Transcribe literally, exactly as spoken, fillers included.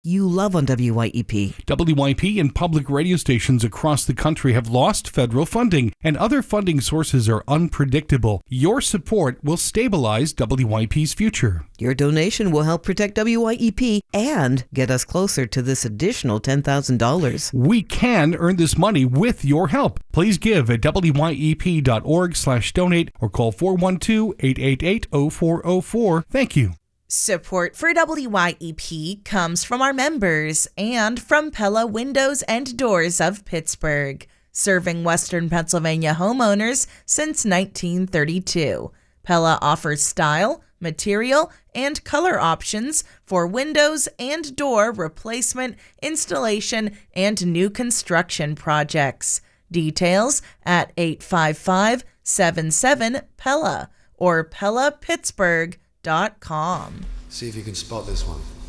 you love on W Y E P. W Y P and public radio stations across the country have lost federal funding, and other funding sources are unpredictable. Your support will stabilize W Y P's future. Your donation will help protect W Y E P and get us closer to this additional ten thousand dollars. We can earn this money with your help. Please give at W Y E P dot org slash donate or call four one two, eight eight eight, zero four zero four. Thank you. Support for W Y E P comes from our members and from Pella Windows and Doors of Pittsburgh, serving Western Pennsylvania homeowners since nineteen thirty-two. Pella offers style, material, and color options for windows and door replacement, installation, and new construction projects. Details at eight five five, seven seven, Pella or Pella Pittsburgh dot com. See if you can spot this one.